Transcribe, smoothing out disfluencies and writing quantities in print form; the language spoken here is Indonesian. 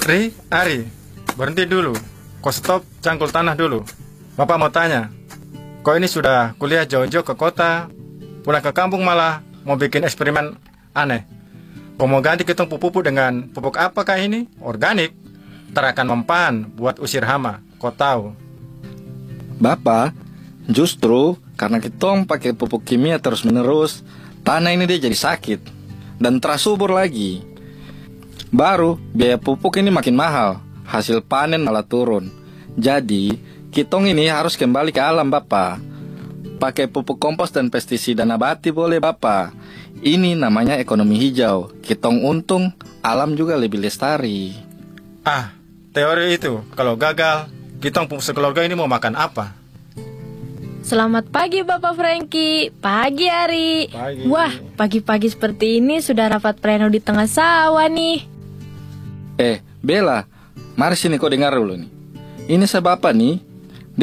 Ari, berhenti dulu. Kau stop, cangkul tanah dulu. Bapak mau tanya, kau ini sudah kuliah jauh-jauh ke kota, pulang ke kampung malah mau bikin eksperimen aneh. Kau mau ganti ketong pupuk dengan pupuk apakah ini? Organik. Terakan mempan buat usir hama, kau tahu. Bapak, justru karena kita pakai pupuk kimia terus-menerus, tanah ini dia jadi sakit dan terasubur lagi. Baru biaya pupuk ini makin mahal, hasil panen malah turun. Jadi, kitong ini harus kembali ke alam, Bapak. Pakai pupuk kompos dan pestisida nabati boleh, Bapak. Ini namanya ekonomi hijau. Kitong untung, alam juga lebih lestari. Ah, teori itu, kalau gagal, kita sekeluarga ini mau makan apa? Selamat pagi Bapak Franky. Pagi Ari. Pagi. Wah, pagi-pagi seperti ini sudah rapat pleno di tengah sawah nih. Bella, mari sini kau dengar dulu nih. Ini saya Bapak nih,